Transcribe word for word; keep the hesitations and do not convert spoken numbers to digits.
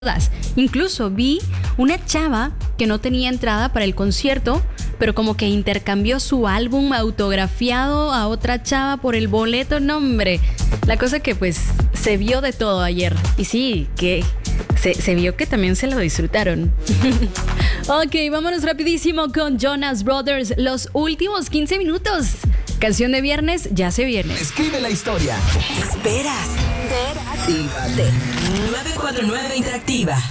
Incluso vi una chava que no tenía entrada para el concierto, pero como que intercambió su álbum autografiado a otra chava por el boleto. No, hombre, la cosa que pues se vio de todo ayer. Y sí, que se, se vio que también se lo disfrutaron. Ok, vámonos rapidísimo con Jonas Brothers. Los últimos quince minutos. Canción de viernes, ya se viene. Escribe la historia. Esperas. Actívate. nueve cuatro nueve Interactiva.